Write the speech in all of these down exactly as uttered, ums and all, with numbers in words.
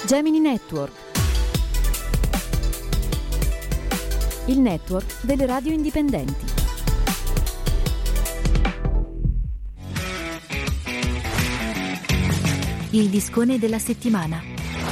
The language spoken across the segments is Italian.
Gemini Network, il network delle radio indipendenti. Il discone della settimana.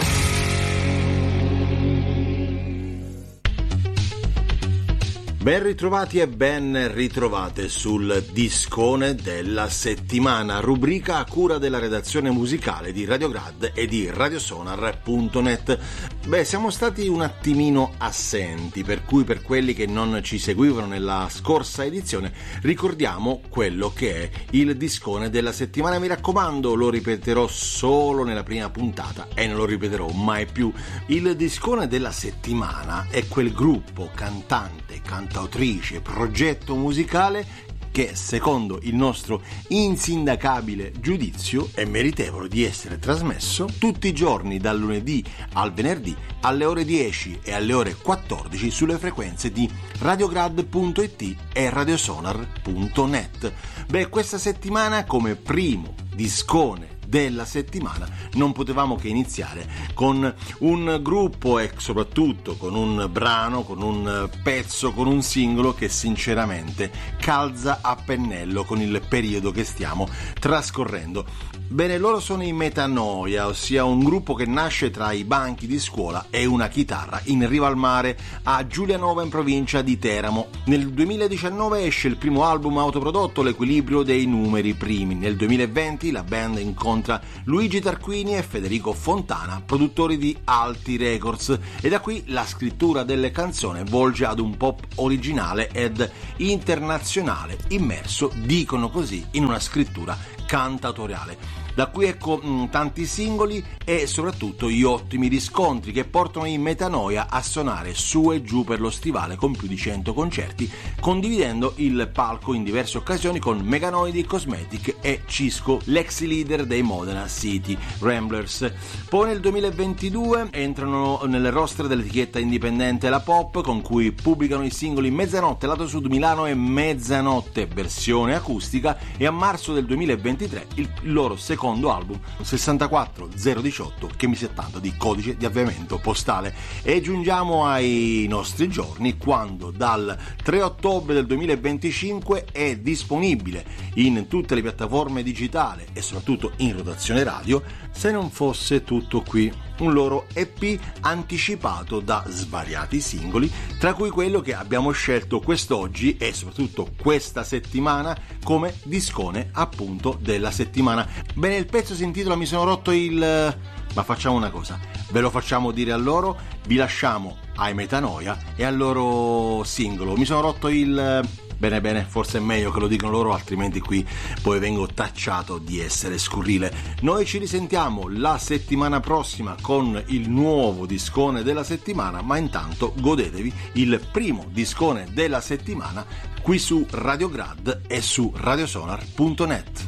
Ben ritrovati e ben ritrovate sul discone della settimana, rubrica a cura della redazione musicale di Radiograd e di radiosonar punto net. Beh, siamo stati un attimino assenti, per cui per quelli che non ci seguivano nella scorsa edizione ricordiamo quello che è il discone della settimana. Mi raccomando, lo ripeterò solo nella prima puntata e non lo ripeterò mai più. Il discone della settimana è quel gruppo, cantante, cantautrice, progetto musicale che secondo il nostro insindacabile giudizio è meritevole di essere trasmesso tutti i giorni dal lunedì al venerdì alle ore dieci e alle ore quattordici sulle frequenze di radiograd punto it e radiosonar punto net. Beh, questa settimana come primo discone della settimana non potevamo che iniziare con un gruppo e soprattutto con un brano, con un pezzo, con un singolo che sinceramente calza a pennello con il periodo che stiamo trascorrendo. Bene, loro sono i Metanoia, ossia un gruppo che nasce tra i banchi di scuola e una chitarra in riva al mare a Giulianova in provincia di Teramo. Nel duemiladiciannove esce il primo album autoprodotto, L'equilibrio dei numeri primi. Nel duemilaventi la band incontra Luigi Tarquini e Federico Fontana, produttori di Alti Records, e da qui la scrittura delle canzoni volge ad un pop originale ed internazionale, immerso, dicono così, in una scrittura cantautoriale. Da qui ecco mh, tanti singoli e soprattutto gli ottimi riscontri che portano i Metanoia a suonare su e giù per lo stivale con più di cento concerti, condividendo il palco in diverse occasioni con Meganoidi Cosmetic e Cisco, l'ex leader dei Modena City Ramblers. Poi nel duemilaventidue entrano nel roster dell'etichetta indipendente La Pop, con cui pubblicano i singoli Mezzanotte Lato Sud Milano e Mezzanotte versione acustica, e a marzo del duemilaventitré il loro secondo album sessantaquattro zero diciotto, che mi settanta di codice di avviamento postale. E giungiamo ai nostri giorni, quando dal tre ottobre del duemilaventicinque è disponibile in tutte le piattaforme digitali e soprattutto in rotazione radio Se non fosse tutto qui, un loro E P anticipato da svariati singoli, tra cui quello che abbiamo scelto quest'oggi e soprattutto questa settimana come discone appunto della settimana. Bene, il pezzo si intitola Mi sono rotto il... ma facciamo una cosa, ve lo facciamo dire a loro, vi lasciamo ai Metanoia e al loro singolo Mi sono rotto il... Bene bene, forse è meglio che lo dicano loro, altrimenti qui poi vengo tacciato di essere scurrile. Noi ci risentiamo la settimana prossima con il nuovo discone della settimana, ma intanto godetevi il primo discone della settimana qui su Radiograd e su radiosonar punto net.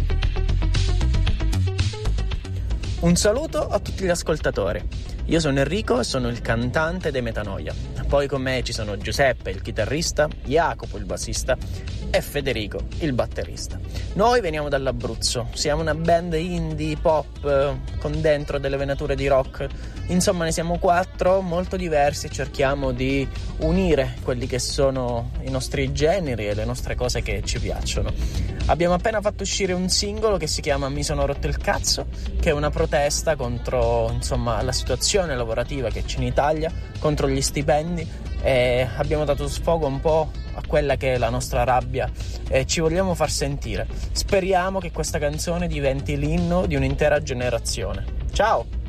Un saluto a tutti gli ascoltatori. Io sono Enrico e sono il cantante dei Metanoia. Poi con me ci sono Giuseppe, il chitarrista, Jacopo, il bassista, e Federico, il batterista. Noi veniamo dall'Abruzzo, siamo una band indie, pop, con dentro delle venature di rock. Insomma, ne siamo quattro, molto diversi, e cerchiamo di unire quelli che sono i nostri generi e le nostre cose che ci piacciono. Abbiamo appena fatto uscire un singolo che si chiama Mi sono rotto il cazzo, che è una protesta contro, insomma, la situazione lavorativa che c'è in Italia, contro gli stipendi, e abbiamo dato sfogo un po' a quella che è la nostra rabbia e ci vogliamo far sentire. Speriamo che questa canzone diventi l'inno di un'intera generazione. Ciao!